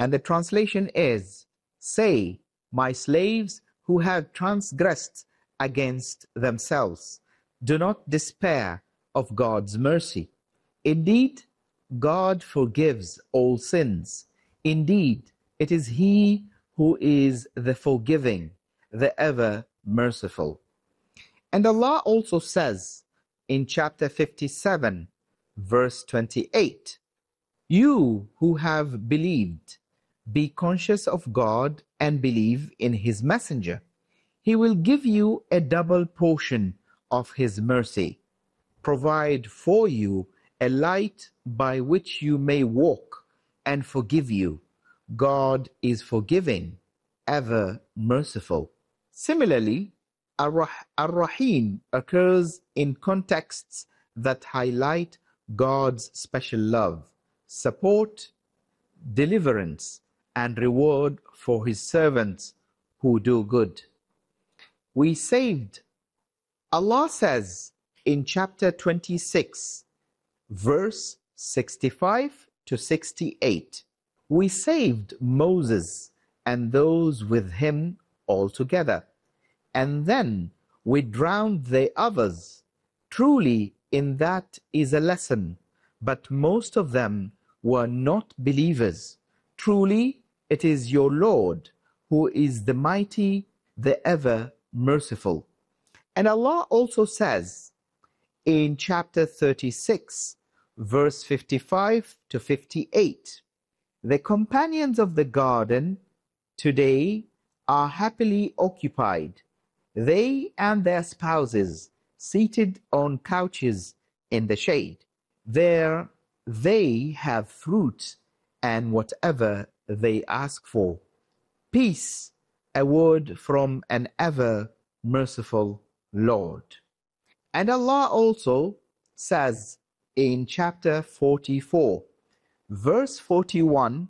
And the translation is, say, my slaves who have transgressed against themselves, do not despair of God's mercy. Indeed, God forgives all sins. Indeed, it is He who is the forgiving, the ever merciful. And Allah also says in chapter 57, verse 28, you who have believed, be conscious of God and believe in His messenger. He will give you a double portion of His mercy, provide for you a light by which you may walk, and forgive you. God is forgiving, ever merciful. Similarly, Ar-Rahim occurs in contexts that highlight God's special love, support, deliverance, and reward for His servants who do good. We saved. Allah says in chapter 26, verse 65 to 68, we saved Moses and those with him altogether, and then we drowned the others. Truly, in that is a lesson, but most of them were not believers. Truly, it is your Lord who is the mighty, the ever merciful. And Allah also says in chapter 36, verse 55 to 58, the companions of the garden today are happily occupied, they and their spouses seated on couches in the shade. There they have fruit and whatever they ask for. Peace, a word from an ever merciful Lord. And Allah also says in chapter 44, verse 41